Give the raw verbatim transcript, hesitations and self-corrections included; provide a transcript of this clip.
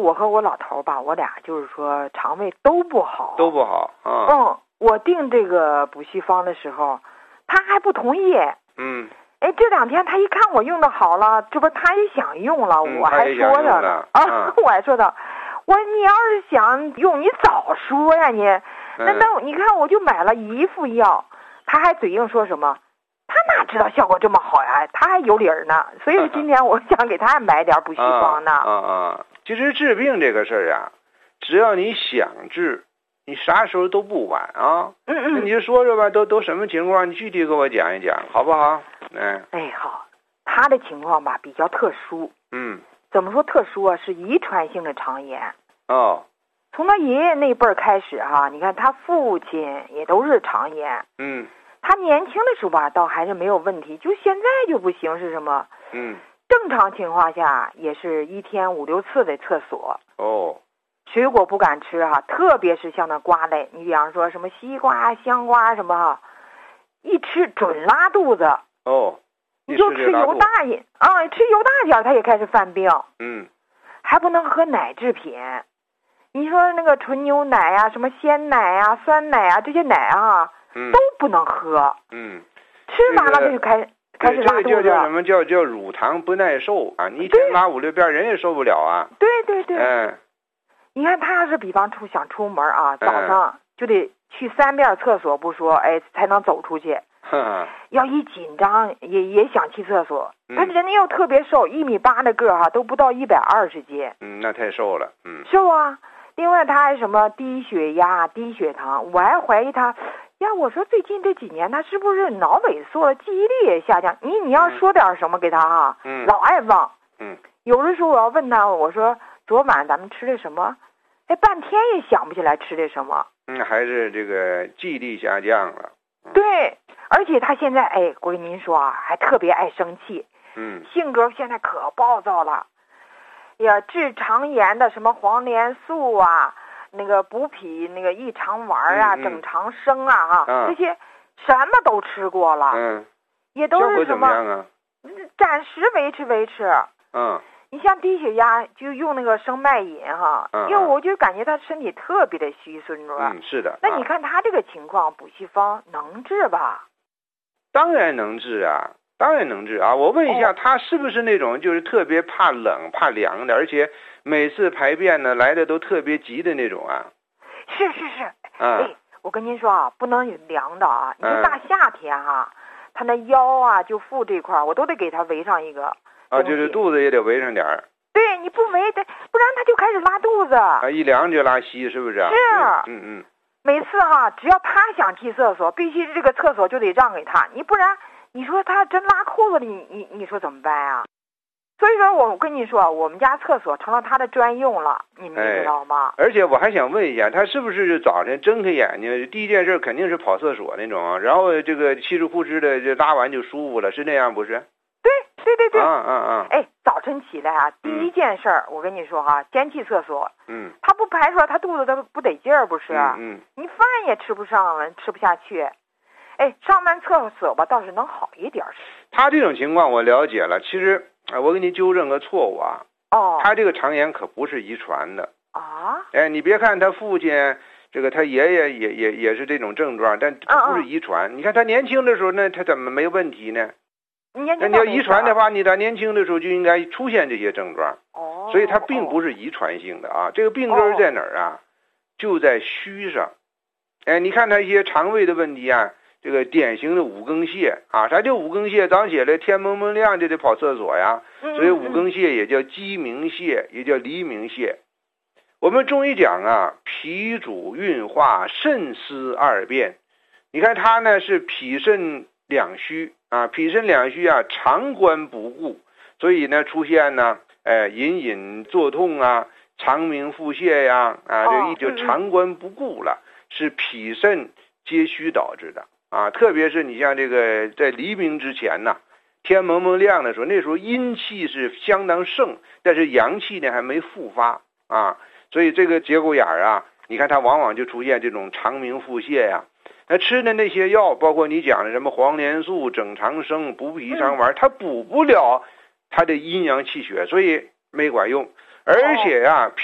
我和我老头吧，我俩就是说肠胃都不好， 都不好啊。 嗯，我订这个补气方的时候，他还不同意。 嗯。 哎，这两天他一看我用的好了，这不他也想用了， 嗯、 我还说他呢啊， 啊我还说他，我说你要是想用，你早说呀你。那那你看我就买了一副药，他还嘴硬说什么？他哪知道效果这么好呀？他还有理儿呢。所以今天我想给他买点补气方呢。 啊啊啊！其实治病这个事儿啊，只要你想治，你啥时候都不晚啊。 嗯嗯。 那你就说说吧，都都什么情况？你具体给我讲一讲，好不好？嗯。 哎，好。他的情况吧比较特殊。 嗯。 怎么说特殊啊？是遗传性的肠炎。 哦。 从他爷爷那辈儿开始哈、啊，你看他父亲也都是肠炎。 嗯。 他年轻的时候吧，倒还是没有问题，就现在就不行，是什么？ 嗯。 正常情况下也是一天五六次的厕所。 哦。 水果不敢吃哈、啊，特别是像那瓜类，你比方说什么西瓜、香瓜什么哈，一吃准拉肚子。 哦。 你就吃油大一啊，吃油大点他也开始犯病。 嗯。还不能喝奶制品。你说那个纯牛奶呀、啊、什么鲜奶呀、啊、酸奶啊，这些奶啊， 嗯， 都不能喝。 嗯， 吃完了他就开、这个、开始拉肚子。 这个叫叫什么叫叫乳糖不耐受啊？你一天拉五六遍，人也受不了啊。 对对对。 嗯。 你看他要是比方出想出门啊，早上就得去三遍厕所不说，哎，才能走出去。要一紧张也也想去厕所。 嗯、 他人家又特别瘦，一米八的个儿哈，都不到一百二十斤。 嗯，那太瘦了。嗯。 瘦啊。另外他还什么低血压、低血糖，我还怀疑他呀。我说最近这几年他是不是脑萎缩了，记忆力也下降？你你要说点什么给他哈， 嗯， 老爱忘。 嗯， 有的时候我要问他，我说昨晚咱们吃的什么？哎，半天也想不起来吃的什么。 嗯，还是这个记忆力下降了。 嗯、对，而且他现在哎，我跟您说啊，还特别爱生气。 嗯， 性格现在可暴躁了。呀，治肠炎的什么黄连素啊，那个补脾那个益肠丸啊、 嗯嗯、 整肠生啊哈、 啊， 这些什么都吃过了。 嗯， 也都是什么？ 啊、 暂时维持维持。 嗯。 你像低血压就用那个生脉饮哈， 嗯， 因为我就感觉他身体特别的虚孙着。 嗯，是的。 那你看他这个情况，补气方能治吧？ 当然能治啊。当然能治啊！我问一下， 哦、 他是不是那种就是特别怕冷、怕凉的，而且每次排便呢来的都特别急的那种啊？ 是是是。 嗯、 哎，我跟您说啊，不能有凉的啊！你说大夏天哈，嗯、他那腰啊、就腹这块，我都得给他围上一个。 啊，就是肚子也得围上点儿。 对，你不围的，不然他就开始拉肚子。 啊，一凉就拉稀，是不是？ 是。 嗯嗯。 每次哈，只要他想去厕所，必须这个厕所就得让给他，你不然。你说他真拉裤子里，你你你说怎么办啊？所以说我跟你说，我们家厕所成了他的专用了，你们知道吗？ 哎、而且我还想问一下，他是不是早晨睁开眼睛第一件事肯定是跑厕所那种，然后这个气质呼哧的就拉完就舒服了，是那样不是？ 对对对对。 啊啊啊！ 哎，早晨起来啊，第一件事儿、嗯、我跟你说哈，先去厕所。 嗯。 他不排出来，他肚子他不得劲儿不是？ 嗯嗯。 你饭也吃不上了，吃不下去。哎，上完厕所吧，倒是能好一点。 他这种情况我了解了，其实啊，我给你纠正个错误啊。 哦。 他这个肠炎可不是遗传的。 啊。 哎，你别看他父亲，这个他爷爷也也也是这种症状，但不是遗传。嗯、你看他年轻的时候，那他怎么没问题呢？ 年轻那你要遗传的话，你在年轻的时候就应该出现这些症状。 哦。 所以它并不是遗传性的啊，这个病根在哪儿啊？就在虚上。哎，你看他一些肠胃的问题啊。这个典型的五更泻啊，啥叫五更泻？早上起来天蒙蒙亮就得跑厕所呀，所以五更泻也叫鸡鸣泻，也叫黎明泻。我们中医讲啊，脾主运化，肾司二便。你看他呢是脾肾两虚啊，脾肾两虚啊，肠关不顾，所以呢出现呢，哎，隐隐作痛啊，肠鸣腹泻呀，啊，这一就肠关不顾了，是脾肾皆虚导致的。啊，特别是你像这个在黎明之前呢，天蒙蒙亮的时候，那时候阴气是相当盛，但是阳气呢还没复发啊，所以这个节骨眼儿啊，你看它往往就出现这种肠鸣腹泻呀。那吃的那些药，包括你讲的什么黄连素、整肠生、补脾益肠丸，它补不了它的阴阳气血，所以没管用。而且啊，